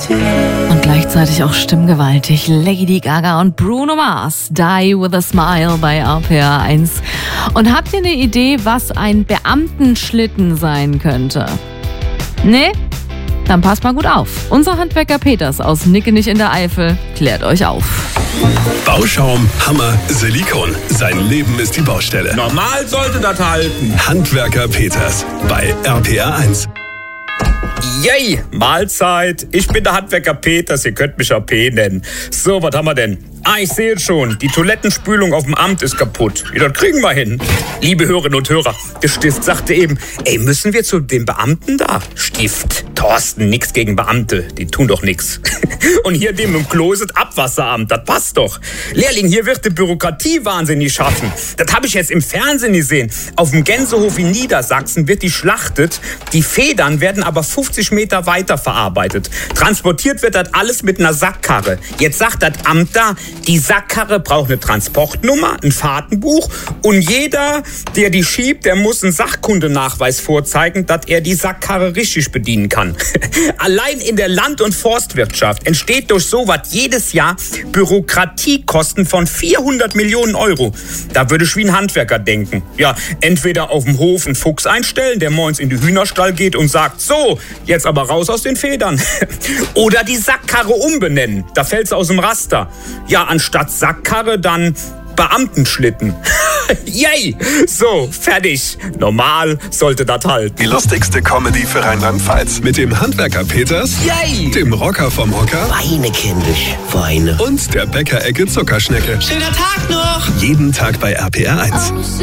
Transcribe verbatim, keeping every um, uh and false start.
Und gleichzeitig auch stimmgewaltig Lady Gaga und Bruno Mars, Die with a Smile bei R P R eins. Und habt ihr eine Idee, was ein Beamtenschlitten sein könnte? Nee? Dann passt mal gut auf. Unser Handwerker Peters aus Nickenich in der Eifel klärt euch auf. Bauschaum, Hammer, Silikon. Sein Leben ist die Baustelle. Normal sollte das halten. Handwerker Peters bei R P R eins. Yay, Mahlzeit. Ich bin der Handwerker Peters, ihr könnt mich A P nennen. So, was haben wir denn? Ah, ich sehe schon, die Toilettenspülung auf dem Amt ist kaputt. Ja, das kriegen wir hin. Liebe Hörerinnen und Hörer, der Stift sagte eben, ey, müssen wir zu dem Beamten da? Stift, Thorsten, nix gegen Beamte, die tun doch nix. Und hier dem im Closet Abwasseramt, das passt doch. Lehrling, hier wird die Bürokratie wahnsinnig schaffen. Das habe ich jetzt im Fernsehen gesehen. Auf dem Gänsehof in Niedersachsen wird die schlachtet. Die Federn werden aber fünfzig Meter weiter verarbeitet. Transportiert wird das alles mit einer Sackkarre. Jetzt sagt das Amt da, die Sackkarre braucht eine Transportnummer, ein Fahrtenbuch und jeder, der die schiebt, der muss einen Sachkundenachweis vorzeigen, dass er die Sackkarre richtig bedienen kann. Allein in der Land- und Forstwirtschaft entsteht durch sowas jedes Jahr Bürokratiekosten von vierhundert Millionen Euro. Da würde ich wie ein Handwerker denken. Ja, entweder auf dem Hof einen Fuchs einstellen, der morgens in den Hühnerstall geht und sagt, so, jetzt aber raus aus den Federn. Oder die Sackkarre umbenennen, da fällt's aus dem Raster. Ja, anstatt Sackkarre dann Beamtenschlitten. Yay! So, fertig. Normal sollte das halten. Die lustigste Comedy für Rheinland-Pfalz. Mit dem Handwerker Peters, Yay! dem Rocker vom Hocker Weine, kindisch, Weine. und der Bäckerecke Zuckerschnecke. Schöner Tag noch! Jeden Tag bei R P R eins.